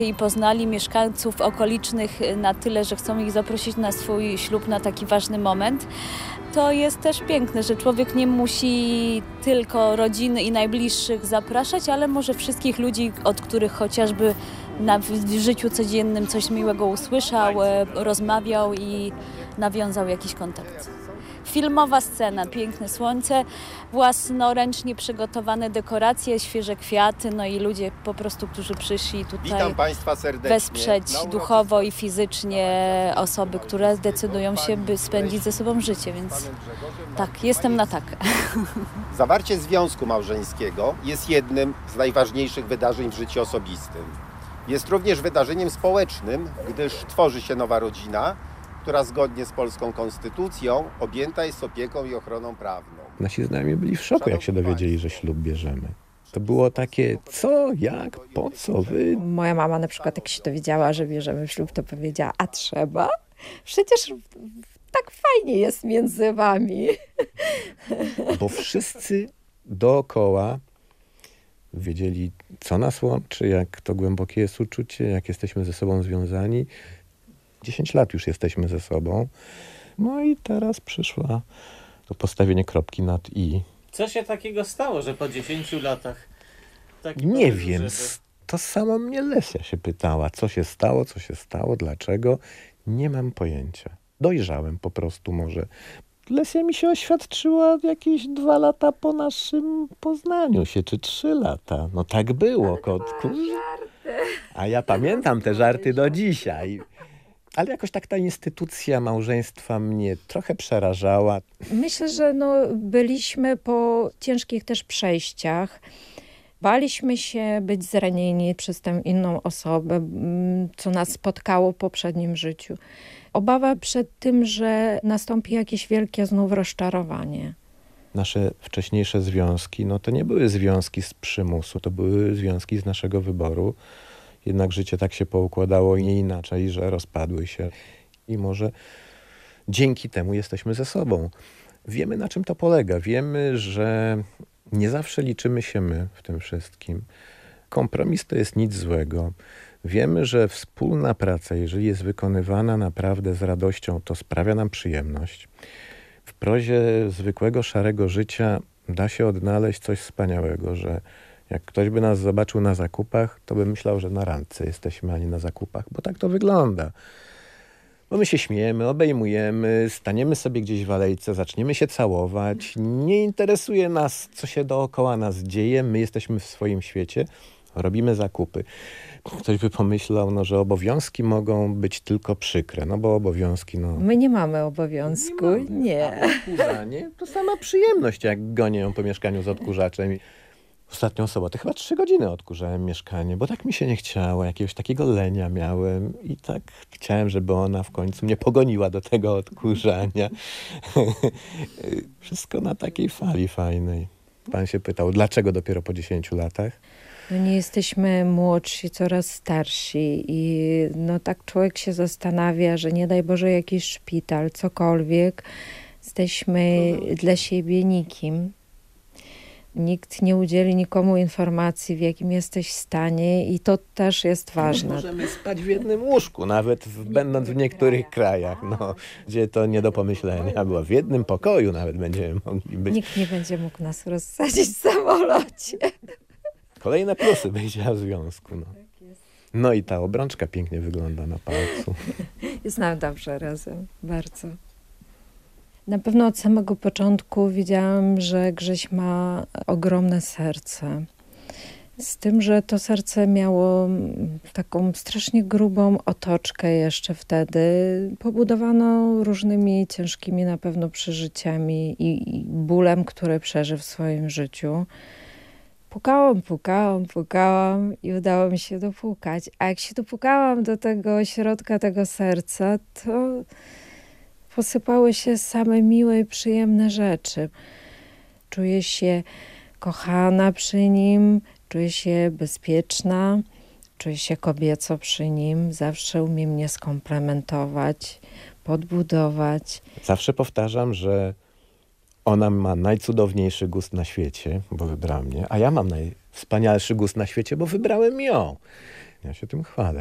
I poznali mieszkańców okolicznych na tyle, że chcą ich zaprosić na swój ślub na taki ważny moment. To jest też piękne, że człowiek nie musi tylko rodziny i najbliższych zapraszać, ale może wszystkich ludzi, od których chociażby w życiu codziennym coś miłego usłyszał, rozmawiał i nawiązał jakiś kontakt. Filmowa scena, piękne słońce, własnoręcznie przygotowane dekoracje, świeże kwiaty, no i ludzie po prostu, którzy przyszli tutaj Witam Państwa serdecznie. Wesprzeć duchowo i fizycznie osoby, które decydują się, by spędzić ze sobą życie, więc tak, jestem na tak. Zawarcie związku małżeńskiego jest jednym z najważniejszych wydarzeń w życiu osobistym. Jest również wydarzeniem społecznym, gdyż tworzy się nowa rodzina, która zgodnie z polską konstytucją objęta jest opieką i ochroną prawną. Nasi znajomi byli w szoku, jak się dowiedzieli, że ślub bierzemy. To było takie, co, jak, po co, wy? Moja mama na przykład, jak się dowiedziała, że bierzemy ślub, to powiedziała, a trzeba? Przecież tak fajnie jest między wami. Bo wszyscy dookoła wiedzieli, co nas łączy, jak to głębokie jest uczucie, jak jesteśmy ze sobą związani. 10 lat już jesteśmy ze sobą. No i teraz przyszła to postawienie kropki nad i. Co się takiego stało, że po 10 latach... Nie wiem. To samo mnie Lesia się pytała. Co się stało, dlaczego. Nie mam pojęcia. Dojrzałem po prostu może. Lesia mi się oświadczyła jakieś 2 lata po naszym poznaniu się, czy 3 lata. No tak było, kotku. A ja pamiętam te żarty do dzisiaj. Ale jakoś tak ta instytucja małżeństwa mnie trochę przerażała. Myślę, że byliśmy po ciężkich też przejściach. Baliśmy się być zranieni przez tę inną osobę, co nas spotkało w poprzednim życiu. Obawa przed tym, że nastąpi jakieś wielkie znów rozczarowanie. Nasze wcześniejsze związki, to nie były związki z przymusu, to były związki z naszego wyboru. Jednak życie tak się poukładało nie inaczej, że rozpadły się. I może dzięki temu jesteśmy ze sobą. Wiemy, na czym to polega. Wiemy, że nie zawsze liczymy się my w tym wszystkim. Kompromis to jest nic złego. Wiemy, że wspólna praca, jeżeli jest wykonywana naprawdę z radością, to sprawia nam przyjemność. W prozie zwykłego, szarego życia da się odnaleźć coś wspaniałego, że jak ktoś by nas zobaczył na zakupach, to by myślał, że na randce jesteśmy, a nie na zakupach, bo tak to wygląda. Bo my się śmiejemy, obejmujemy, staniemy sobie gdzieś w alejce, zaczniemy się całować. Nie interesuje nas, co się dookoła nas dzieje. My jesteśmy w swoim świecie, robimy zakupy. Ktoś by pomyślał, że obowiązki mogą być tylko przykre, bo obowiązki, My nie mamy obowiązku, nie. A odkurzanie to sama przyjemność, jak gonię ją po mieszkaniu z odkurzaczem. Ostatnią sobotę chyba 3 godziny odkurzałem mieszkanie, bo tak mi się nie chciało. Jakiegoś takiego lenia miałem i tak chciałem, żeby ona w końcu mnie pogoniła do tego odkurzania. Wszystko na takiej fali fajnej. Pan się pytał, dlaczego dopiero po 10 latach? Nie jesteśmy młodsi, coraz starsi i tak człowiek się zastanawia, że nie daj Boże jakiś szpital, cokolwiek. Jesteśmy dla siebie nikim. Nikt nie udzieli nikomu informacji, w jakim jesteś stanie i to też jest ważne. Możemy spać w jednym łóżku, nawet będąc w niektórych krajach, gdzie to nie do pomyślenia było. W jednym pokoju nawet będziemy mogli być. Nikt nie będzie mógł nas rozsadzić w samolocie. Kolejne plusy bycia w związku. No i ta obrączka pięknie wygląda na palcu. Jest nam dobrze razem, bardzo. Na pewno od samego początku wiedziałam, że Grześ ma ogromne serce. Z tym, że to serce miało taką strasznie grubą otoczkę jeszcze wtedy, pobudowaną różnymi ciężkimi na pewno przeżyciami i bólem, który przeżył w swoim życiu. Pukałam i udało mi się dopukać. A jak się dopukałam do tego środka tego serca, to posypały się same miłe i przyjemne rzeczy. Czuję się kochana przy nim, czuję się bezpieczna, czuję się kobieco przy nim. Zawsze umie mnie skomplementować, podbudować. Zawsze powtarzam, że ona ma najcudowniejszy gust na świecie, bo wybrała mnie, a ja mam najwspanialszy gust na świecie, bo wybrałem ją. Ja się tym chwalę.